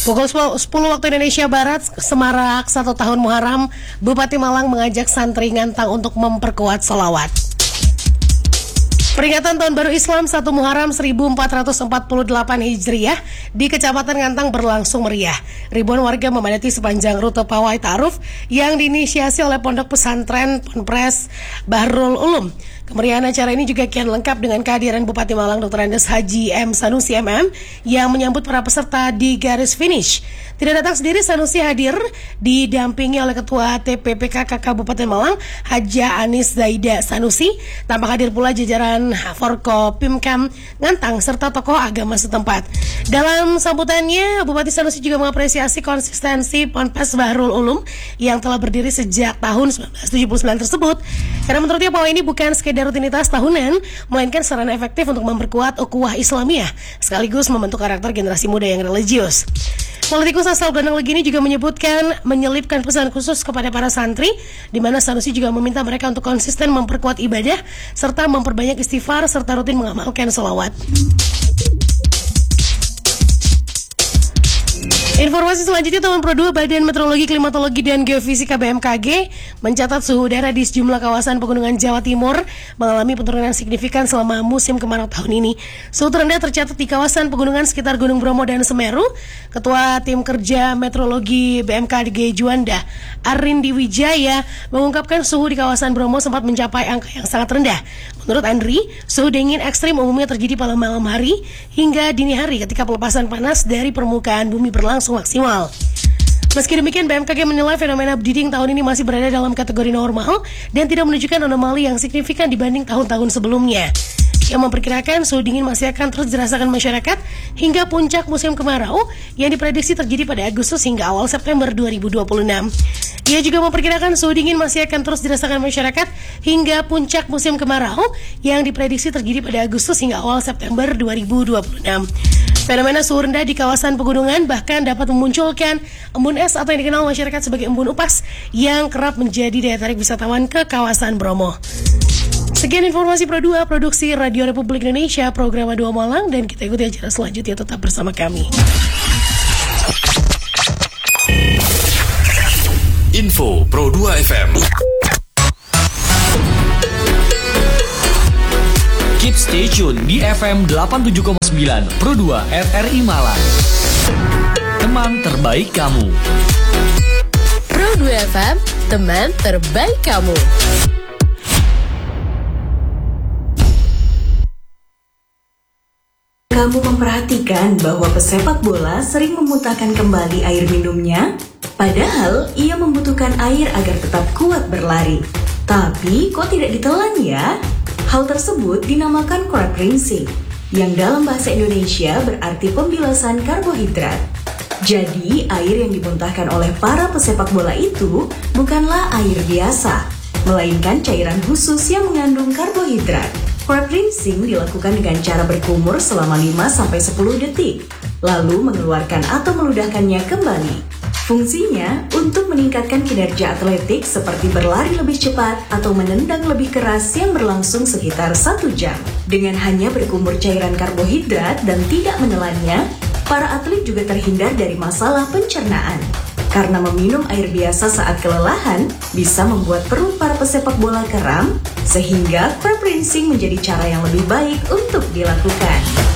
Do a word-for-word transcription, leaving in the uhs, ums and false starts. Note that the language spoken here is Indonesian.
Pukul sepuluh waktu Indonesia Barat, semarak satu tahun Muharram, Bupati Malang mengajak santri Ngantang untuk memperkuat sholawat. Peringatan Tahun Baru Islam satu Muharram seribu empat ratus empat puluh delapan Hijriah di Kecamatan Ngantang berlangsung meriah. Ribuan warga memadati sepanjang rute pawai ta'aruf yang diinisiasi oleh Pondok Pesantren Ponpes Bahrul Ulum. Kemeriahan acara ini juga kian lengkap dengan kehadiran Bupati Malang Doktor Andes Haji M. Sanusi M M yang menyambut para peserta di garis finish. Tidak datang sendiri, Sanusi hadir didampingi oleh Ketua T P P K K Kabupaten Malang Haja Anis Zaida Sanusi. Tampak hadir pula jajaran Forko Pimkam Ngantang serta tokoh agama setempat. Dalam sambutannya, Bupati Sanusi juga mengapresiasi konsistensi Ponpes Bahrul Ulum yang telah berdiri sejak tahun seribu sembilan ratus tujuh puluh sembilan tersebut. Karena menurutnya bahwa ini bukan sekedar rutinitas tahunan, melainkan sarana efektif untuk memperkuat ukhuwah Islamiyah sekaligus membentuk karakter generasi muda yang religius. Politikus asal Gondang Legi ini juga menyebutkan menyelipkan pesan khusus kepada para santri, di mana Sanusi juga meminta mereka untuk konsisten memperkuat ibadah serta memperbanyak istighfar serta rutin mengamalkan sholawat. Informasi selanjutnya, Tahun Pro dua Badan Meteorologi, Klimatologi, dan Geofisika B M K G mencatat suhu udara di sejumlah kawasan pegunungan Jawa Timur mengalami penurunan signifikan selama musim kemarau tahun ini. Suhu terendah tercatat di kawasan pegunungan sekitar Gunung Bromo dan Semeru. Ketua Tim Kerja Meteorologi B M K G Juanda, Arindi Wijaya, mengungkapkan suhu di kawasan Bromo sempat mencapai angka yang sangat rendah. Menurut Andri, suhu dingin ekstrim umumnya terjadi pada malam hari hingga dini hari ketika pelepasan panas dari permukaan bumi berlangsung maksimal. Meski demikian, B M K G menilai fenomena diding tahun ini masih berada dalam kategori normal dan tidak menunjukkan anomali yang signifikan dibanding tahun-tahun sebelumnya. Yang memperkirakan suhu dingin masih akan terus dirasakan masyarakat hingga puncak musim kemarau yang diprediksi terjadi pada Agustus hingga awal September dua ribu dua puluh enam. Ia juga memperkirakan suhu dingin masih akan terus dirasakan masyarakat hingga puncak musim kemarau yang diprediksi terjadi pada Agustus hingga awal September dua ribu dua puluh enam. Fenomena suhu rendah di kawasan pegunungan bahkan dapat memunculkan embun es atau yang dikenal masyarakat sebagai embun upas yang kerap menjadi daya tarik wisatawan ke kawasan Bromo. Sekian informasi Pro dua, produksi Radio Republik Indonesia, program dua Malang, dan kita ikuti acara selanjutnya, tetap bersama kami. Info Pro dua F M. Keep stay tune di F M delapan puluh tujuh koma sembilan Pro dua R R I Malang. Teman terbaik kamu. Pro dua F M, teman terbaik kamu. Kamu memperhatikan bahwa pesepak bola sering memuntahkan kembali air minumnya? Padahal ia membutuhkan air agar tetap kuat berlari. Tapi kok tidak ditelan ya? Hal tersebut dinamakan crab rinsing, yang dalam bahasa Indonesia berarti pembilasan karbohidrat. Jadi air yang dimuntahkan oleh para pesepak bola itu bukanlah air biasa, melainkan cairan khusus yang mengandung karbohidrat. Crab rinsing dilakukan dengan cara berkumur selama lima sampai sepuluh detik, lalu mengeluarkan atau meludahkannya kembali. Fungsinya untuk meningkatkan kinerja atletik seperti berlari lebih cepat atau menendang lebih keras yang berlangsung sekitar satu jam. Dengan hanya berkumur cairan karbohidrat dan tidak menelannya, para atlet juga terhindar dari masalah pencernaan. Karena meminum air biasa saat kelelahan bisa membuat perut para pesepak bola kram, sehingga crab rinsing menjadi cara yang lebih baik untuk dilakukan.